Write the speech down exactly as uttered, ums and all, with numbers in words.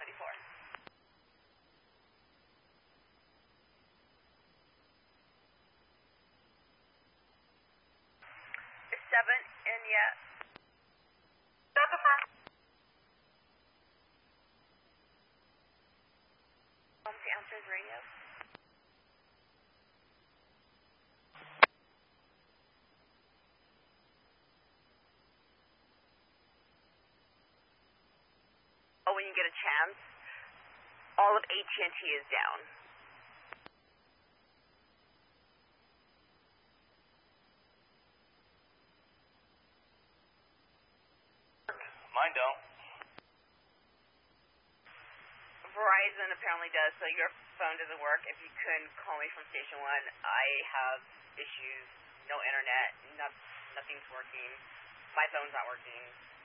fifty-four. Seven, and yeah. Delta firm. Um, the answer is radio. Oh, when you get a chance, all of A T and T is down. Mine don't. Verizon apparently does, so your phone doesn't work. If you couldn't call me from Station one, I have issues, no internet, not, nothing's working. My phone's not working.